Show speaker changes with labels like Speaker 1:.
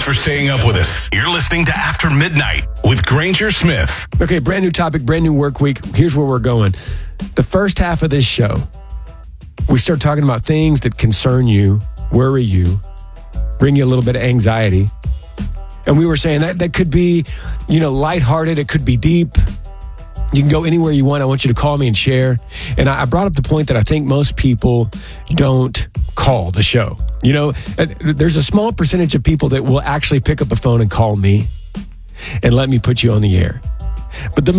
Speaker 1: for staying up with us. You're listening to After Midnight with Granger Smith.
Speaker 2: Okay, brand new topic, brand new work week. Here's where we're going. The first half of this show, we start talking about things that concern you, worry you, bring you a little bit of anxiety. And we were saying that could be, lighthearted. It could be deep. You can go anywhere you want. I want you to call me and share. And I brought up the point that I think most people don't call the show. There's a small percentage of people that will actually pick up the phone and call me and let me put you on the air. But the